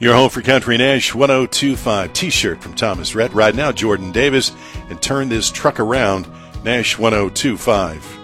Your home for Country Nash 1025 T-shirt from Thomas Rhett. Right now, Jordan Davis, and turn this truck around. Nash 1025.